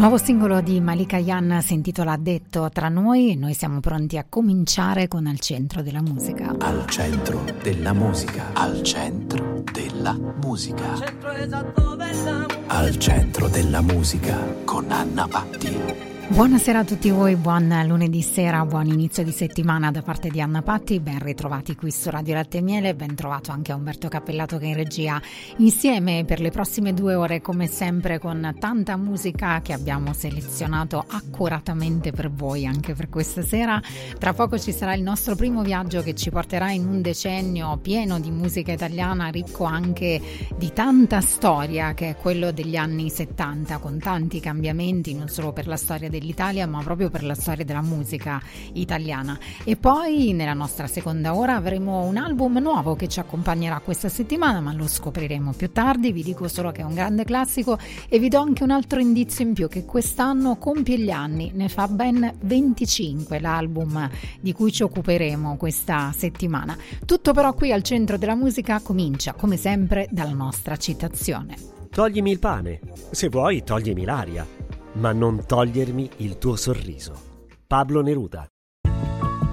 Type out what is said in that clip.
Nuovo singolo di Malika Yan si intitola Detto tra noi e noi siamo pronti a cominciare con Al centro della musica. Al centro della musica. Al centro della musica. Al centro della musica con Anna Patti. Buonasera a tutti voi, buon lunedì sera, buon inizio di settimana da parte di Anna Patti, ben ritrovati qui su Radio Latte e Miele, ben trovato anche a Umberto Cappellato che è in regia, insieme per le prossime 2 ore come sempre con tanta musica che abbiamo selezionato accuratamente per voi anche per questa sera. Tra poco ci sarà il nostro primo viaggio che ci porterà in un decennio pieno di musica italiana, ricco anche di tanta storia, che è quello degli anni 70, con tanti cambiamenti non solo per la storia dell'Italia ma proprio per la storia della musica italiana. E poi nella nostra seconda ora avremo un album nuovo che ci accompagnerà questa settimana, ma lo scopriremo più tardi. Vi dico solo che è un grande classico e vi do anche un altro indizio in più, che quest'anno compie gli anni, ne fa ben 25 l'album di cui ci occuperemo questa settimana. Tutto però qui al centro della musica comincia come sempre dalla nostra citazione. Toglimi il pane, se vuoi toglimi l'aria, ma non togliermi il tuo sorriso. Pablo Neruda.